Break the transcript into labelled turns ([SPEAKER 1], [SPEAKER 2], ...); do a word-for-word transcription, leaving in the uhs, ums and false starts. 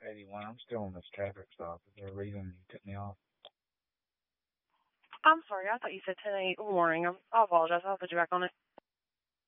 [SPEAKER 1] eighty-one. I'm still on this traffic stop. Is there a reason you took me off?
[SPEAKER 2] I'm sorry. I thought you said ten eight. Good morning. I'm, I apologize. I'll put you back on it.